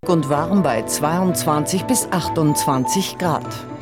sonnig und warm bei 22 bis 28 Grad.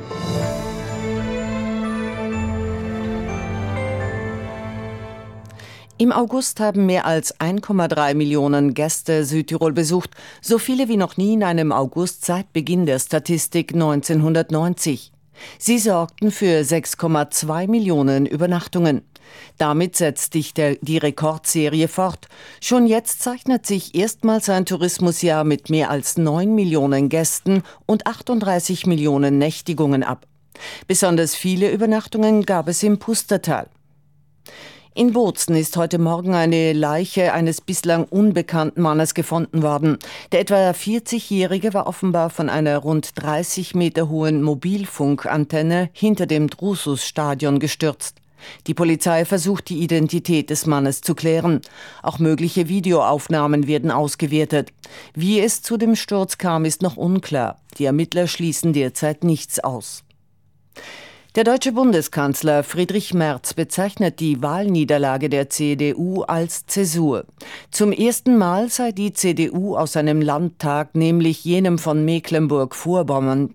Im August haben mehr als 1,3 Millionen Gäste Südtirol besucht, so viele wie noch nie in einem August seit Beginn der Statistik 1990. Sie sorgten für 6,2 Millionen Übernachtungen. Damit setzt sich die Rekordserie fort. Schon jetzt zeichnet sich erstmals ein Tourismusjahr mit mehr als 9 Millionen Gästen und 38 Millionen Nächtigungen ab. Besonders viele Übernachtungen gab es im Pustertal. In Bozen ist heute Morgen eine Leiche eines bislang unbekannten Mannes gefunden worden. Der etwa 40-Jährige war offenbar von einer rund 30 Meter hohen Mobilfunkantenne hinter dem Drusus-Stadion gestürzt. Die Polizei versucht, die Identität des Mannes zu klären. Auch mögliche Videoaufnahmen werden ausgewertet. Wie es zu dem Sturz kam, ist noch unklar. Die Ermittler schließen derzeit nichts aus. Der deutsche Bundeskanzler Friedrich Merz bezeichnet die Wahlniederlage der CDU als Zäsur. Zum ersten Mal sei die CDU aus einem Landtag, nämlich jenem von Mecklenburg-Vorpommern,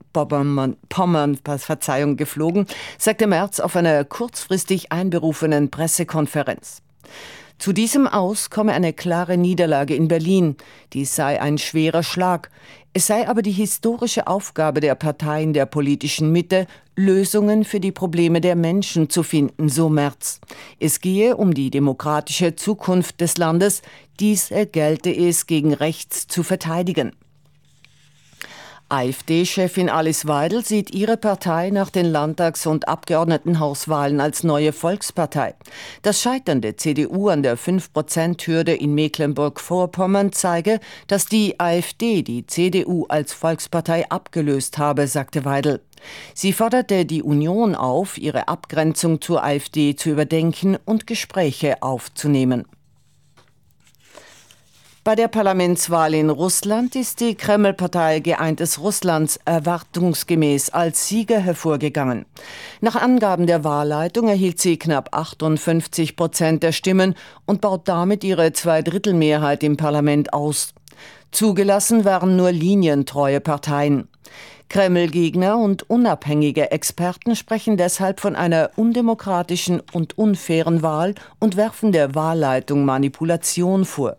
geflogen, sagte Merz auf einer kurzfristig einberufenen Pressekonferenz. Zu diesem Aus komme eine klare Niederlage in Berlin. Dies sei ein schwerer Schlag. Es sei aber die historische Aufgabe der Parteien der politischen Mitte, Lösungen für die Probleme der Menschen zu finden, so Merz. Es gehe um die demokratische Zukunft des Landes. Diese gelte es gegen rechts zu verteidigen. AfD-Chefin Alice Weidel sieht ihre Partei nach den Landtags- und Abgeordnetenhauswahlen als neue Volkspartei. Das Scheitern der CDU an der 5%-Hürde in Mecklenburg-Vorpommern zeige, dass die AfD die CDU als Volkspartei abgelöst habe, sagte Weidel. Sie forderte die Union auf, ihre Abgrenzung zur AfD zu überdenken und Gespräche aufzunehmen. Bei der Parlamentswahl in Russland ist die Kreml-Partei Geeintes Russlands erwartungsgemäß als Sieger hervorgegangen. Nach Angaben der Wahlleitung erhielt sie knapp 58% der Stimmen und baut damit ihre Zweidrittelmehrheit im Parlament aus. Zugelassen waren nur linientreue Parteien. Kreml-Gegner und unabhängige Experten sprechen deshalb von einer undemokratischen und unfairen Wahl und werfen der Wahlleitung Manipulation vor.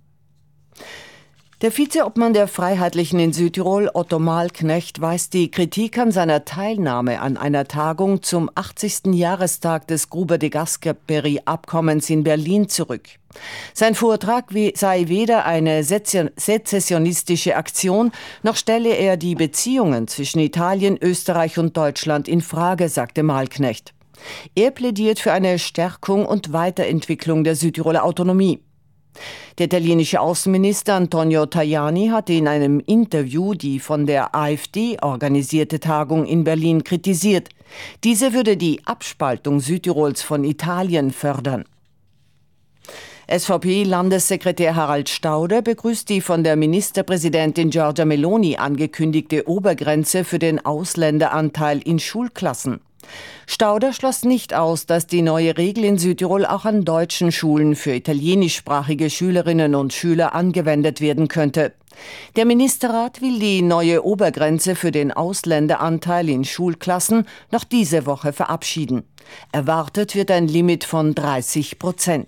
Der Vizeobmann der Freiheitlichen in Südtirol, Otto Malknecht, weist die Kritik an seiner Teilnahme an einer Tagung zum 80. Jahrestag des Gruber-de-Gaspery-Abkommens in Berlin zurück. Sein Vortrag sei weder eine sezessionistische Aktion, noch stelle er die Beziehungen zwischen Italien, Österreich und Deutschland in Frage, sagte Malknecht. Er plädiert für eine Stärkung und Weiterentwicklung der Südtiroler Autonomie. Der italienische Außenminister Antonio Tajani hatte in einem Interview die von der AfD organisierte Tagung in Berlin kritisiert. Diese würde die Abspaltung Südtirols von Italien fördern. SVP-Landessekretär Harald Stauder begrüßt die von der Ministerpräsidentin Giorgia Meloni angekündigte Obergrenze für den Ausländeranteil in Schulklassen. Stauder schloss nicht aus, dass die neue Regel in Südtirol auch an deutschen Schulen für italienischsprachige Schülerinnen und Schüler angewendet werden könnte. Der Ministerrat will die neue Obergrenze für den Ausländeranteil in Schulklassen noch diese Woche verabschieden. Erwartet wird ein Limit von 30%.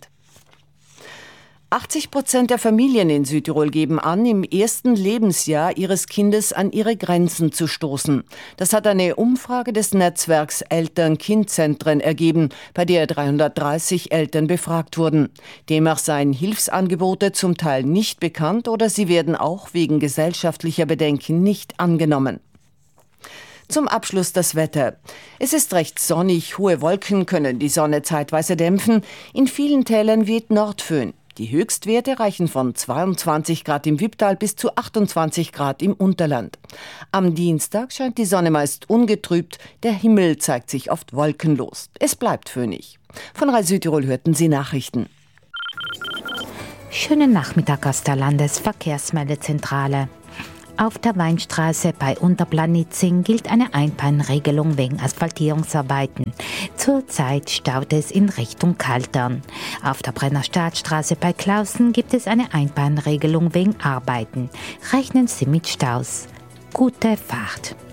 80% der Familien in Südtirol geben an, im ersten Lebensjahr ihres Kindes an ihre Grenzen zu stoßen. Das hat eine Umfrage des Netzwerks Eltern-Kind-Zentren ergeben, bei der 330 Eltern befragt wurden. Demnach seien Hilfsangebote zum Teil nicht bekannt oder sie werden auch wegen gesellschaftlicher Bedenken nicht angenommen. Zum Abschluss das Wetter. Es ist recht sonnig, hohe Wolken können die Sonne zeitweise dämpfen. In vielen Tälern weht Nordföhn. Die Höchstwerte reichen von 22 Grad im Wipptal bis zu 28 Grad im Unterland. Am Dienstag scheint die Sonne meist ungetrübt, der Himmel zeigt sich oft wolkenlos. Es bleibt föhnig. Von Rai Südtirol hörten Sie Nachrichten. Schönen Nachmittag aus der Landesverkehrsmeldezentrale. Auf der Weinstraße bei Unterplanitzing gilt eine Einbahnregelung wegen Asphaltierungsarbeiten. Zurzeit staut es in Richtung Kaltern. Auf der Brennerstadtstraße bei Clausen gibt es eine Einbahnregelung wegen Arbeiten. Rechnen Sie mit Staus. Gute Fahrt!